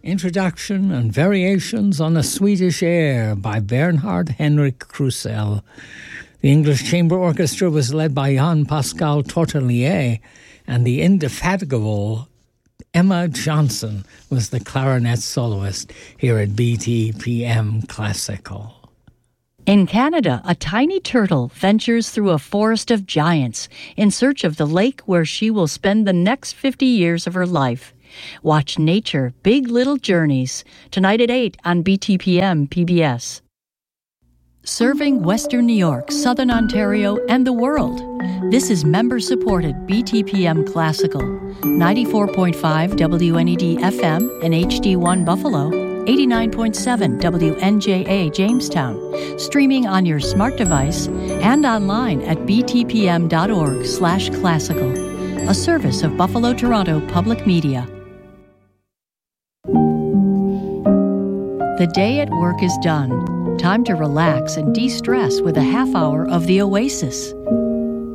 Introduction and Variations on a Swedish Air by Bernhard Henrik Krusell. The English Chamber Orchestra was led by Jan Pascal Tortelier, and the indefatigable Emma Johnson was the clarinet soloist here at BTPM Classical. In Canada, a tiny turtle ventures through a forest of giants in search of the lake where she will spend the next 50 years of her life. Watch Nature, Big Little Journeys, tonight at 8 on BTPM PBS. Serving Western New York, Southern Ontario, and the world. This is member-supported BTPM Classical, 94.5 WNED FM and HD1 Buffalo, 89.7 WNJA Jamestown, streaming on your smart device and online at btpm.org/classical, a service of Buffalo Toronto Public Media. The day at work is done. Time to relax and de-stress with a half hour of The Oasis.